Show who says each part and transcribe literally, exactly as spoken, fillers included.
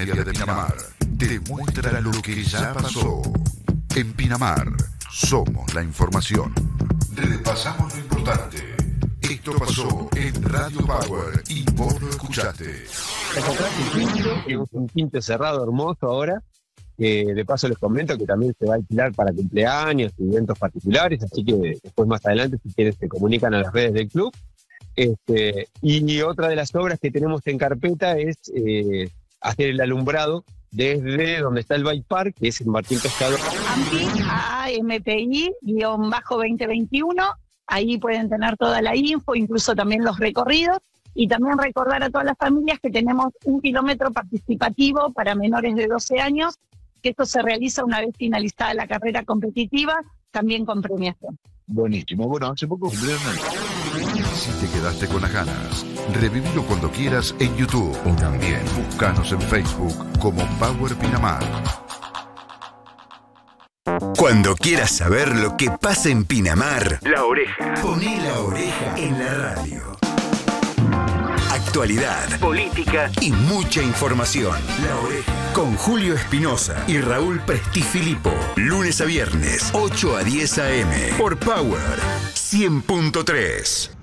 Speaker 1: diaria de Pinamar te muestra lo que ya pasó. En Pinamar somos la información. Repasamos lo importante. Esto pasó en Radio Power y vos lo escuchaste.
Speaker 2: Tenemos un quinto cerrado hermoso ahora. Eh, de paso les comento que también se va a alquilar para cumpleaños y eventos particulares, así que después más adelante, si quieren, se comunican a las redes del club. Este, y otra de las obras que tenemos en carpeta es eh, hacer el alumbrado desde donde está el Bike Park, que es en Martín Pescador.
Speaker 3: A M P I veinte veintiuno, ahí pueden tener toda la info, incluso también los recorridos, y también recordar a todas las familias que tenemos un kilómetro participativo para menores de doce años, que esto se realiza una vez finalizada la carrera competitiva, también con premiación.
Speaker 4: Buenísimo. Bueno, hace poco cumplieron el...
Speaker 1: Si te quedaste con las ganas, revivilo cuando quieras en YouTube o también búscanos en Facebook como Power Pinamar.
Speaker 5: Cuando quieras saber lo que pasa en Pinamar,
Speaker 6: La Oreja.
Speaker 5: poné la oreja en la radio. Actualidad,
Speaker 6: Política
Speaker 5: y mucha información. La Oreja. Con Julio Espinosa y Raúl Prestifilipo. Lunes a viernes, ocho a diez a eme. Por Power cien punto tres.